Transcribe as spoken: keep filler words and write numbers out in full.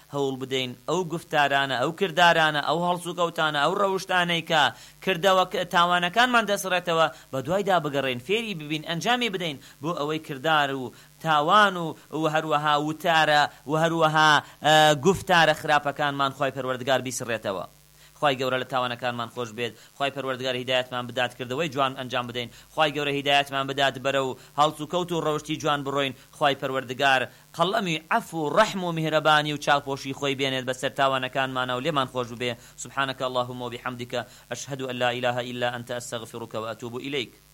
هەوڵ بدەین ئەو گفتارانە ئەو کردارانە ئەو هەڵسوکەوتانە ئەو ڕەوشتانەی کە کردەوە تاوانەکانمان دەسڕێتەوە بە دوایدا بگەڕێن فێری ببین ئەنجامی بدەین بۆ ئەوەی کردار و تاوان و هەروەها وتارە و هەروەها گفتارە خراپەکانمان خۆی پەروەردگار بیسڕێتەوە. خی گەورە لە تاوانەکانمان خۆش بێت، خی پەروەردگار هیدایەتمان بدات کردەوەی جوان ئەنجام بدەین، خی گەورە هیدایەتمان بدات بەرە و هەڵس و کەوت و ڕەوشتی جوان بڕۆین، خی پەروەردگار قەڵەمی عەفو و ڕەحم و میهرەبانی و چاوپۆشی خۆی بێنێت بەسەر تاوانەکانمانە و لێمان خۆش بێ. سبحانك اللهم وبحمدك أشهد أن لا إله إلا أنت أستغفرك وأتوب إليك.